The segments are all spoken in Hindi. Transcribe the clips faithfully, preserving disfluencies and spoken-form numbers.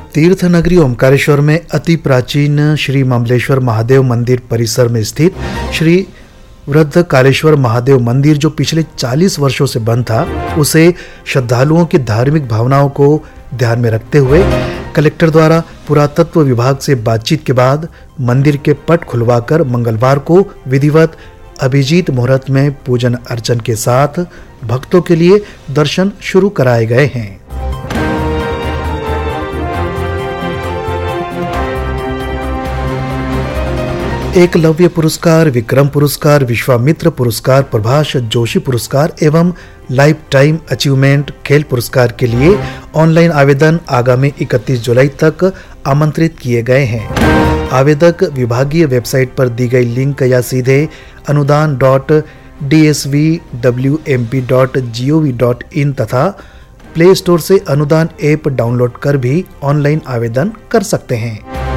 तीर्थ नगरी ओमकारेश्वर में अति प्राचीन श्री ममलेश्वर महादेव मंदिर परिसर में स्थित श्री वृद्ध कालेश्वर महादेव मंदिर, जो पिछले चालीस वर्षों से बंद था, उसे श्रद्धालुओं की धार्मिक भावनाओं को ध्यान में रखते हुए कलेक्टर द्वारा पुरातत्व विभाग से बातचीत के बाद मंदिर के पट खुलवाकर मंगलवार को विधिवत अभिजीत मुहूर्त में पूजन अर्चन के साथ भक्तों के लिए दर्शन शुरू कराए गए हैं। एकलव्य पुरस्कार, विक्रम पुरस्कार, विश्वामित्र पुरस्कार, प्रभाष जोशी पुरस्कार एवं लाइफ टाइम अचीवमेंट खेल पुरस्कार के लिए ऑनलाइन आवेदन आगामी इकतीस जुलाई तक आमंत्रित किए गए हैं। आवेदक विभागीय वेबसाइट पर दी गई लिंक या सीधे अनुदान dot D S V W M P dot G O V dot in तथा प्ले स्टोर से अनुदान ऐप डाउनलोड कर भी ऑनलाइन आवेदन कर सकते हैं।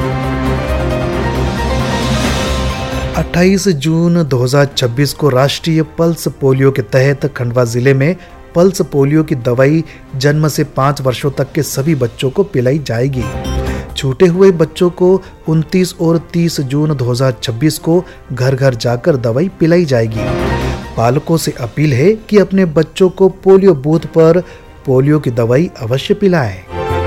अट्ठाईस जून दो हज़ार छब्बीस को राष्ट्रीय पल्स पोलियो के तहत खंडवा जिले में पल्स पोलियो की दवाई जन्म से पाँच वर्षों तक के सभी बच्चों को पिलाई जाएगी। छूटे हुए बच्चों को उनतीस और तीस जून दो हज़ार छब्बीस को घर घर जाकर दवाई पिलाई जाएगी। पालकों से अपील है कि अपने बच्चों को पोलियो बूथ पर पोलियो की दवाई अवश्य पिलाएं।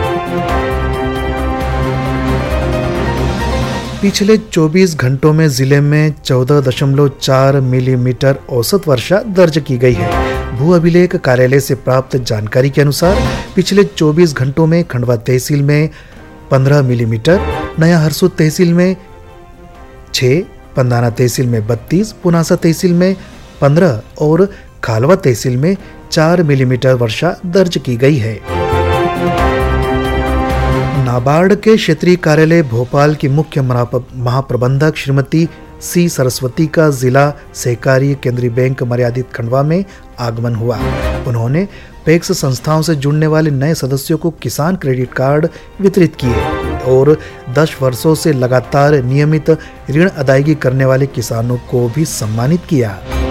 पिछले चौबीस घंटों में जिले में चौदह दशमलव चार मिलीमीटर औसत वर्षा दर्ज की गई है। भू अभिलेख कार्यालय से प्राप्त जानकारी के अनुसार पिछले चौबीस घंटों में खंडवा तहसील में पंद्रह मिलीमीटर, नया हरसूद तहसील में छह, पंदाना तहसील में बत्तीस, पुनासा तहसील में पंद्रह और खालवा तहसील में चार मिलीमीटर वर्षा दर्ज की गई है। नाबार्ड के क्षेत्रीय कार्यालय भोपाल की मुख्य महाप्रबंधक श्रीमती सी सरस्वती का जिला सहकारी केंद्रीय बैंक मर्यादित खंडवा में आगमन हुआ। उन्होंने पैक्स संस्थाओं से जुड़ने वाले नए सदस्यों को किसान क्रेडिट कार्ड वितरित किए और दस वर्षों से लगातार नियमित ऋण अदायगी करने वाले किसानों को भी सम्मानित किया।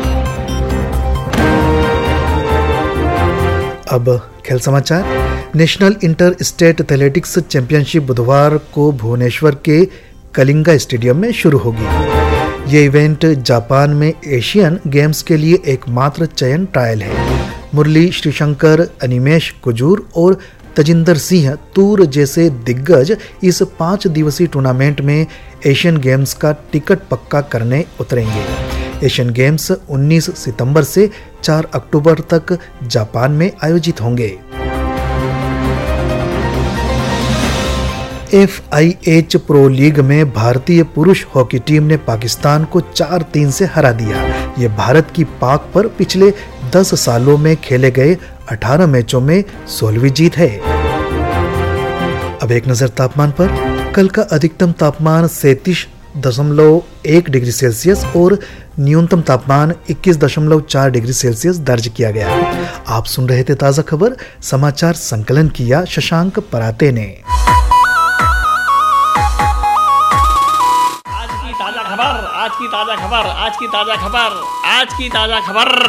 अब खेल समाचार। National inter state athletics championship बुधवार को भुवनेश्वर के कलिंगा स्टेडियम में शुरू होगी। ये इवेंट जापान में एशियन गेम्स के लिए एकमात्र चयन ट्रायल है। मुरली श्रीशंकर, अनिमेश कुजूर और तजिंदर सिंह तूर जैसे दिग्गज इस पाँच दिवसीय टूर्नामेंट में एशियन गेम्स का टिकट पक्का करने उतरेंगे। एशियन गेम्स उन्नीस सितंबर से चार अक्टूबर तक जापान में आयोजित होंगे। F I H pro league में भारतीय पुरुष हॉकी टीम ने पाकिस्तान को चार तीन से हरा दिया। ये भारत की पाक पर पिछले दस सालों में खेले गए अठारह मैचों में सोलहवीं जीत है। अब एक नजर तापमान पर। कल का अधिकतम तापमान सैंतीस दशमलव एक डिग्री सेल्सियस और न्यूनतम तापमान इक्कीस दशमलव चार डिग्री सेल्सियस दर्ज किया गया। आप सुन रहे थे ताजा खबर। समाचार संकलन किया शशांक पराते ने। आज की ताजा खबर आज की ताजा खबर आज की ताजा खबर आज की ताजा खबर